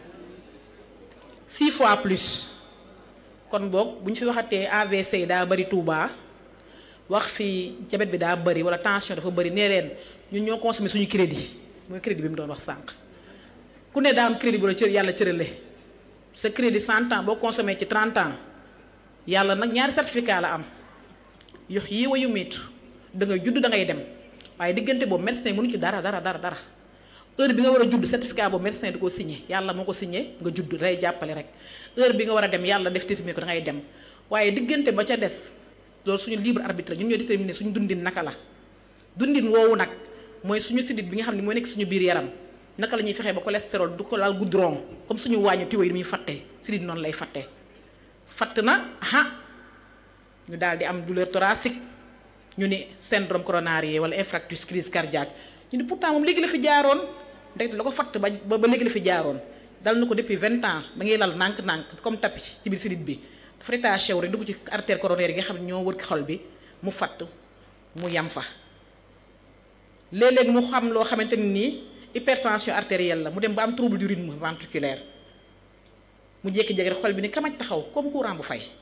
6 fois plus kon boog bu ñu fi waxatee AVC daa bari Touba wax fi diabète bi daa bari wala tension dafa bari nee leen ñun ñoo consommé suñu crédit mooy crédit bi mu doon wax sànq ku ne daa am crédit bu la yàlla cërale sa crédit 100 ans boo consommé ci 30 ans yàlla nag ñaari certificat la am yox yi wayu miitu da ngay judd da ngay dem waaye diggante boobu médecin mënu ci dara heure bi nga war a judd certificat boobu médecin di ko signé yàlla moo ko signé nga judd day jàppale rek heure bi nga war a dem yàlla def déterminé ko da ngay dem waaye diggante ba ca des loolu suñu libre arbitre ñun ñoo déterminé suñu dundin naka la dundin woowu nag mooy suñu sidit bi nga xam ne mooy nekk suñu biir yaram naka la ñuy fexee ba cholestérol du ko laal goudron comme suñu wàññi tiwo yi muy fattee sidit noonu lay fattee fatt na ñu daal di am douleur thoracique ñu ni syndrome coronarien wala infarctus crise cardiaque ñu ni pourtant moom léegi la fi jaaroon ndekete la ko fatt ba léegi la fi jaaroon dal na ko depuis 20 ans ba ngay lal nànk-nànk comme tapis ci biir sidit bi dafa détaché wu rek dugg ci artère coronaire yi nga xam ne ñoo wër xol bi mu fatt mu yam fa léeg-léeg mu xam loo xamante ni nii hypertension artérielle la mu dem ba am trouble du rythme ventriculaire mu jékki-jékki rek xol bi ni kamaj taxaw comme courant bu fay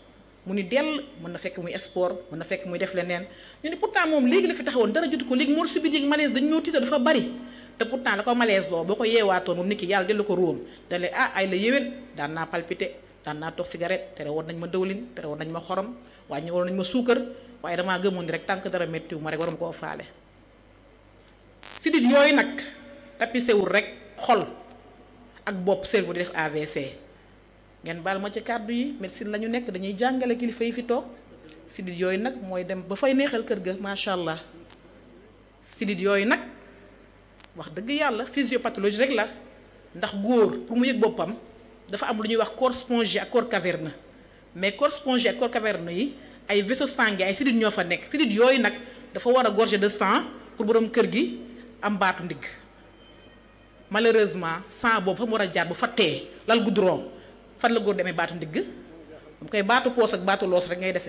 mu ni dell mën na fekk muy sport mën na fekk muy def leneen ñu ni pourtant moom léegi la fi taxawoon dara jotu ko léegi moo subit yi malaise dañu ñoo tiita dafa bari te pourtant la ko malaise loo boo ko yeewaatoon moom nit ki yàlla dellu ko róom dale ay la yéwén daan naa palpité daan naa tox cigarette tere woon nañ ma dëwlin tere woon nañ ma xorom wàññi woon nañ ma suukar waaye damaa gëmoon ni rek tànk dara méttiwu ma rek warum koo faale sidit yooyu nag tapisewul rek xol ak bopp cerveau di def AVC ngeen baal ma ci kàddu yi médecine la ñu nekk dañuy jàngale kilifa yi fi toog sidit yooyu nag mooy dem ba fay neexal kër ga macha allah sidit yooyu nag wax dëgg yàlla physiopathologie rek la ndax góor pour mu yëg boppam dafa am lu ñuy wax corps spongieux ak corps caverneux mais corps spongieux ak corps caverneux yi ay vaisseaux sanguins ay sidit ñoo fa nekk sidit yooyu nag dafa war a gorger de sang pour borom kër gi am baatu ndigg malheureusement sang boobu fa mu war a jaar bu fattee lal goudron fan la góor demee baatu ndigg mu koy baatu poos ak baatu loos rek ngay dese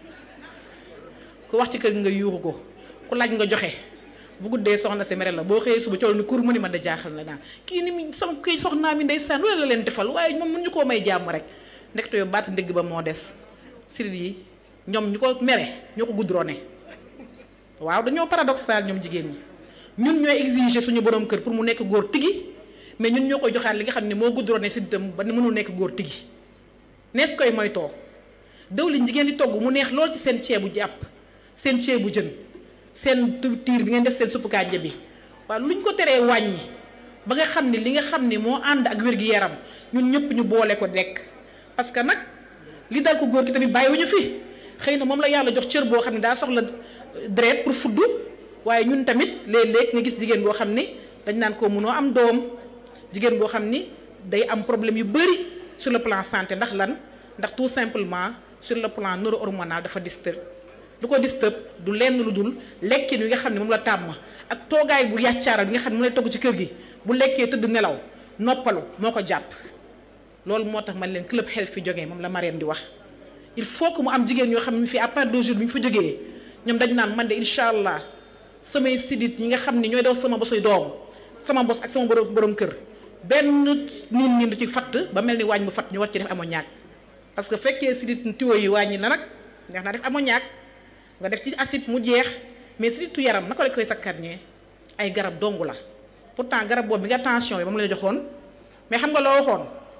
ku wax ci kër gi nga yuuxu ko ku laaj nga joxe bu guddee soxna si mere la boo xëyee suba cool ni kur mu ni man da jaaxal na naa kii ni mi sama kii soxnaa mi ndeysaan loolu la leen defal waaye moom mun ñu koo may jàmm rek ndekte yow baatu ndigg ba moo des sidit yi ñoom ñu ko mere ñoo ko goudronné waaw dañoo paradoxal ñoom jigéen ñi ñun ñooy exiger suñu borom kër pour mu nekk góor tigi mais ñun ñoo koy joxaat li nga xam ne moo goudronné siditam ba mënul nekk góor tigi nees koy moytoo dëwlin jigéen di togg mu neex lool ci seen ceebu jàpp seen ceebu jën seen tiir bi ngeen def seen suppu kànja bi waaw luñ ko teree wàññi ba nga xam ne li nga xam ne moo ànd ak wér-gi-yaram ñun ñëpp ñu boole ko dekk parce que nag li dal ko góor ki tamit bàyyiwuñu fi xëy na moom la yàlla jox cër boo xam ne daa soxla deret pour fudd waaye ñun tamit léeg-léeg nga gis jigéen boo xam ni dañ naan ko mënoo am doom jigéen boo xam ni day am problème yu bëri sur le plan santé ndax lan ndax tout simplement sur le plan neuro-hormonal dafa disturb lu ko disturb du lenn lu dul lekkin wi nga xam ne moom la tàmm ak toogaay bu yàccaaral bi nga xam ne moom lay togg ci kër gi bu lekkee tëdd nelaw noppalu moo ko jàpp loolu moo tax man leen club health fi jógee moom la Marième di wax il faut que mu am jigéen ñoo xam ne fi à part 2 jours bi ñu fa jógee ñoom dañ naan man de incha allah samay sidit yi nga xam ne ñooy daw sama bosoy doom sama bos ak sama borom kër benn niin du ci fatt ba mel ni waañ bu fatt ñu war ci def ammoniac parce que fekkee sidit tuyau yi wàññi na nag neex naa def ammoniac nga def ci acide mu jeex mais siditu yaram naka la koy sakkarñee ay garab dongu la pourtant garab boobu bi nga tension yi ba mu la joxoon mais xam nga loo waxoon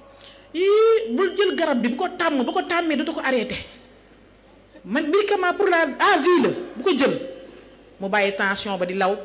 yii bul jël garab bi bu ko tàmmee dootu ko arrêté man médicament pour la à vie la bu ko jël mu bàyyi tension ba di law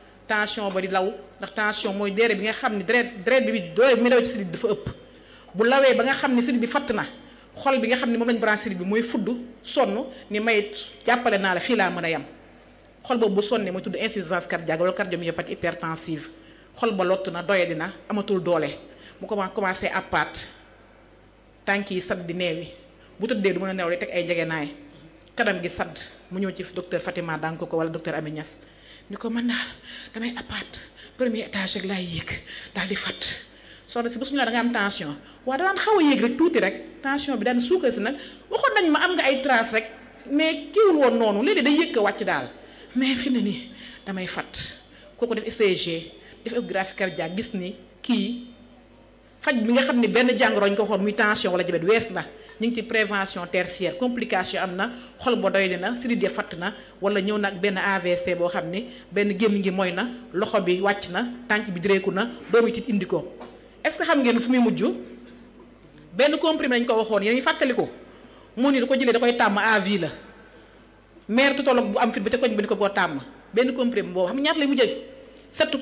ndax tension mooy deret bi nga xam ne deret bi doole bi muy daw ci sidit dafa ëpp bu lawee ba nga xam ne sidit bi fatt na xol bi nga xam ne moom lañ branché sidit bi mooy fudd sonn ni may jàppale naa la fii laa mën a yem xol boobu bu sonnee mooy tudd insuffisance cardiaque wala cardiomyopathie hypertensive xol ba lott na doye dina amatul doole mu commencé appaat tànk yi sadd di neewi bu tëddee du mën a nelaw day teg ay njegenaay kanam gi sadd mu ñëw ci docteur Fatima Danko ko wala docteur Ami Niass ni ko man daal damay appaat premier étage rek laay yéeg daal di fat soxna si ba suñu la da nga am tension waaw danaan xaw a yéeg rek tuuti rek tension bi daan suukar si nag waxoon nañ ma am nga ay trace rek mais kiiwul woon noonu léegi day yëg ko wàcc daal mais fi ne nii damay fat kooku def ECG def échographie cardiaque gis ni kii faj bi nga xam ne benn jàngoro ñu ko waxoon muy tension wala diabète wees na ñu ngi ci prévention tertiaire complication am na xol ba doy na sidit ya fatt na wala ñëw na ak benn AVC boo xam ni benn gémmiñ gi mooy na loxo bi wàcc na tànk bi direeku na doomu tit indi ko est-ce que xam ngeen fu muy mujj benn comprimé lañ ko waxoon yéen fàttali ko mu ni da ko jëlee da koy tàmm à vie la mère tutologue bu am fit ba ca koñ bi ni ko boo tàmm benn comprimé boobu xam ñaata lay mujjee 7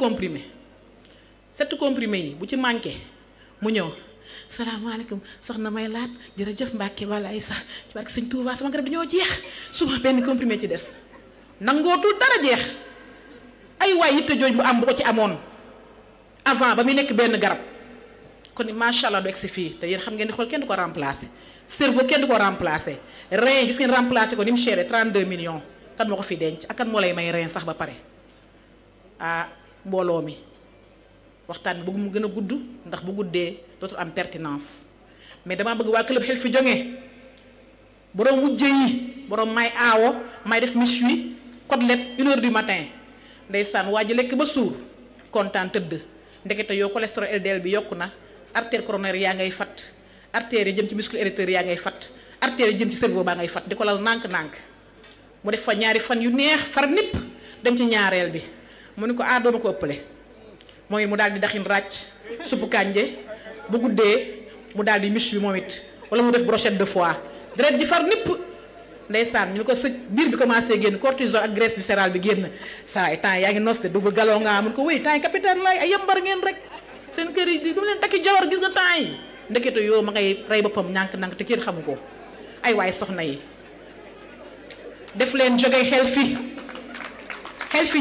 comprimé yi bu ci manqué mu ñëw salaamaaleykum soxna may laat jërëjëf Mbàkke wala ay sax ci barke sëñ Touba sama garab dañoo jeex suba benn comprimé ci des nangootul dara jeex ay waay yitte jooj bu am bu ko ci amoon avant ba muy nekk benn garab kon macha allah du egsi fii te yéen xam ngeen ni xool kenn du ko remplacer cerveau kenn du ko remplacer rein gis ngeen remplacer ko ni mu chéré 32 millions kan moo ko fi denc ak kan moo lay may rein sax ba pare ah mbooloo mi waxtaan bi bëgg mu gën a gudd ndax bu guddee dootul am pertinence mais damaa bëgg waa club xel fi jógee borom wujje yi borom may aawo may def méchoui côtelette 1h du matin ndeysaan waa ji lekk ba suur kontaan tëdd ndekete yow cholestérol LDL bi yokku na artère coronaire yaa ngay fat artère yi jëm ci muscle érecteur yaa ngay fat artère jëm ci cerveau baa ngay fat di ko lal nànk-nànk mu def fa ñaari fan yu neex far nipp dem ci ñaareel bi mu ni ko dooma ko ëppale mooy mu daal di daxin ràcc suppu kànje bu guddee mu daal di miche bi moom it wala mu def brochette de foie deret ji far nipp ndeysaan ñu ni ko sa biir bi commencé génn cortisol ak graisse viscérale bi génn saa ay temps yaa ngi nos de double galon nga mun ko wéy temps yi capitaine lay ay yambar ngeen rek seen kër yi du leen takki jawar gis nga temps yi ndekete yoo ma ngay rey boppam nànk-nànk te kenn xamu ko ay waay soxna yi def leen jóge healthy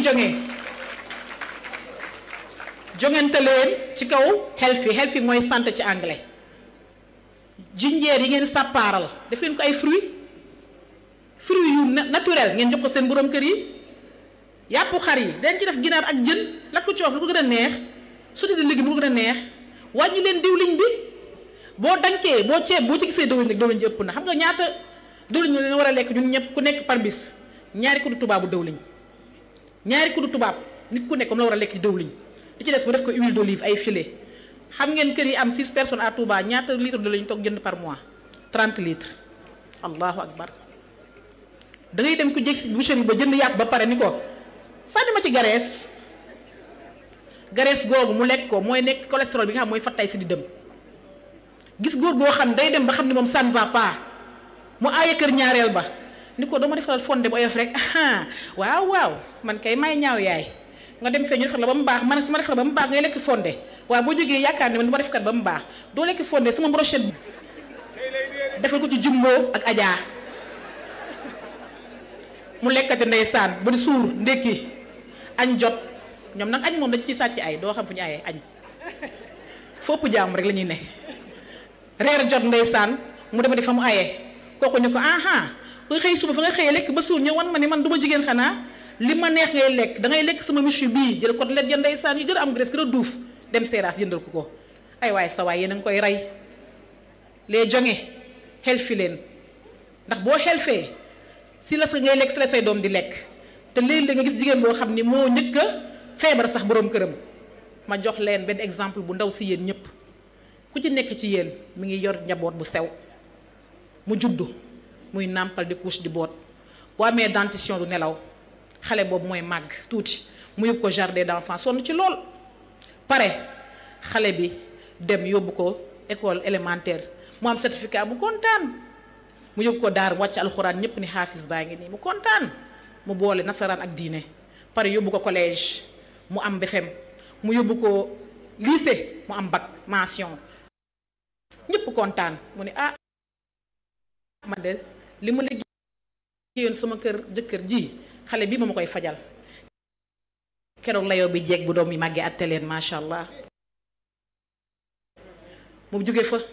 jongente leen ci kaw healthy mooy santé ci anglais jinjeer yi ngeen sàppaaral def leen ko ay fruits yu naturel ngeen jox ko seen borom kër yi yàppu xar yi dañ ci def ginaar ak jën lakk coof lu ko gën a neex sauté de légumes lu ko gën a neex wàññi leen diwliñ bi boo dankee boo ceeb boo ci gisee diwliñ nag diwliñ ji ëpp na xam nga ñaata diwliñ leen war a lekk ñun ñëpp ku nekk par bis ñaari kuddu tubaabu diwliñ ñaari kuddu tubaab nit ku nekk comme la war a lekk diwliñ li ci des mu def ko huile d'olive ay filet xam ngeen kër yi am 6 personnes à Touba ñaata litre de lañu toog jënd par mois 30 litres allahu akbar da ngay dem ku jég si boucherie ba jënd yàpp ba pare ni ko sànni ma ci graisse googu mu lekk ko mooy nekk cholestérol bi nga xam mooy fattay si di dem gis góor boo xam day dem ba xam ni moom ça ne va pas mu aaye kër ñaareel ba ni ko dama defaral fonde bu oyof rek waaw man kay may ñaaw yaay nga dem fee ñu defar la ba mu baax man si ma defar ba mu baax ngay lekk fonde waaw boo jógee yaakaar ne man du ma def kat ba mu baax doo lekk fonde sama brochette bi defal ko ci jumbo ak ajaa mu lekkati ndeysaan ba di suur ndékki añ jot ñoom nag añ moom dañ ciy sàcc ay doo xam fu ñu ayee añ fopp jàmm rek la ñuy ne reer jot ndeysaan mu dema di fa mu ayee kooku ñu ko koy xëy suba fa nga xëyee lekk ba suur ñëw wan ma ni man du ma jigéen xanaa li ma neex ngay lekk da ngay lekk sama michu bii jël côtelette ya ndeysaan yu gën a am graisse gën a duuf dem seeraas jëndal ko ay waay sa waay yéen a ngi koy rey les jonge xelfi leen ndax boo xelfee si la sa ngay lekk si la say doom di lekk te léegi-léeg nga gis jigéen boo xam ni moo njëkk a feebar sax boroom këram ma jox leen benn exemple bu ndaw si yéen ñëpp ku ci nekk ci yéen mi ngi yor njaboot bu sew mu juddu muy nàmpal di couche di boot boo amee dentition du nelaw xale boobu mooy màgg tuuti mu yóbbu ko jardin d'enfants sonn ci lool pare xale bi dem yóbbu ko école élémentaire mu am certificat mu kontaan mu yóbbu ko daar wàcc alxuraan ñëpp ni xaafis baa ngi nii mu kontaan mu boole nasaraan ak diine pare yóbbu ko collège mu am BFEM mu yóbbu ko lycée mu am bac mention ñëpp kontaan mu ne man de li ma liggéeyoon sama kër jëkkër ji xale bi ma koy fajal keroog layoo bi jeeg bu doom yi màggee atte leen macha allah mu jóge fa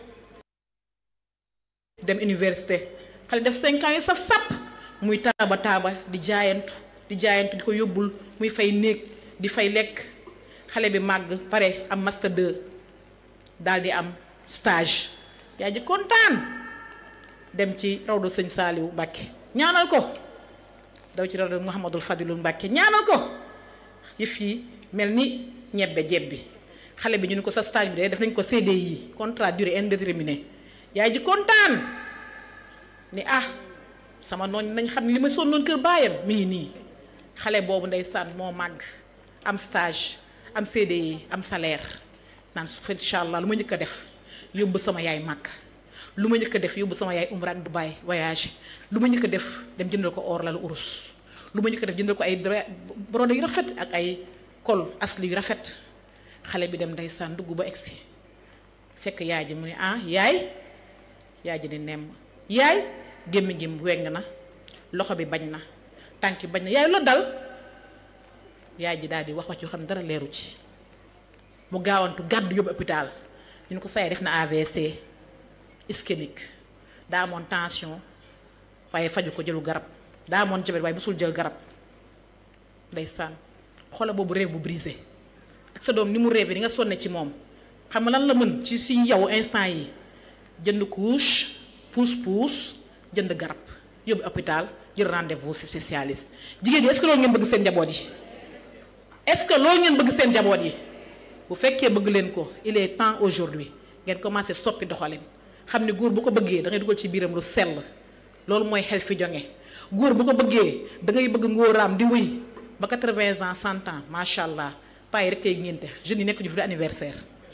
dem université xale def 5 ans yu saf sàpp muy taaba di jaayantu di ko yóbbul muy fay néeg di fay lekk xale bi màgg pare am master 2 daal di am stage yaa ji kontaan dem ci rawdu sëñ Saaliwu Mbàkke ñaanal ko daw ci rawdu Muhammadul Fadilul Mbàkke ñaanal ko yëf yi mel ni ñebbe jebbi xale bi ñu ni ko sa stage bi de def nañ ko CDI contrat durée indéterminée yaay ji kontaan ni sama noon nañ xam ne li ma sonnoon kër baayam mi ngi nii xale boobu ndeysaan moo màgg am stage am CDI am salaire naan su fa incha allah lu ma njëkk a def yóbbu sama yaay màgg lu ma njëkk a def yóbbu sama yaay umra ak Dubaï voyage lu ma njëkk a def dem jëndal ko or la lu urus lu ma njëkk a def jëndal ko ay brodé yu rafet ak ay col asli yu rafet xale bi dem ndeysaan dugg ba egsi fekk yaay ji mu ne yaay ji ne nemm yaay gémmi gi weng na loxo bi bañ na tànki bañ na yaay la dal yaay ji daal di wax yoo xam ne dara leeru ci mu gaawantu gàddu yóbbu hôpital ñu ne ko say def na AVC ischémique daa amoon tension waaye faju ko jëlu garab daa amoon jabet waaye musul jël garab ndeysaan xoola boobu rêve bu brisé ak sa doom ni mu rêvé di nga sonne ci moom xam nga lan la mën ci si yow instant yi jënd couche pousse jënd garab yóbbu hôpital jël rendez-vous spécialiste jigéen ñi est-ce que loolu ngeen bëgg seen njaboot yi est-ce que loolu ngeen bëgg seen njaboot yi bu fekkee bëgg leen ko il est temps aujourd'hui ngeen commencé soppi doxalin xam ne góor bu ko bëggee da ngay dugal ci biiram lu sell loolu mooy xel fi jonge góor bu ko bëggee da ngay bëgg ngóoraam di wéy ba 80 ans 100 ans macha allah paa yi rek kay ngénte jeunes yi nekk ñu fi anniversaire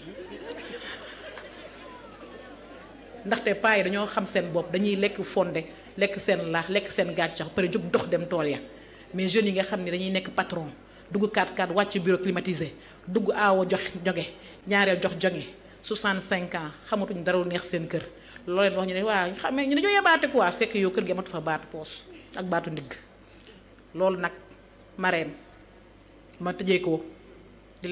ndaxte paa yi dañoo xam seen bopp dañuy lekk fonde lekk seen laax lekk seen gàncax pare jóg dox dem tool ya mais jeunes yi nga xam ne dañuy nekk patron dugg 4x4 wàcc bureau climatisé dugg aawo jox joge ñaareel jox jonge 65 ans xamatuñ dara lu neex seen kër loolu leen wax ñu ne waa xam ñu dañoo yabaate quoi fekk yow kër gi amatu fa baatu poos ak baatu ndigg loolu nag Marème ma tëjee ko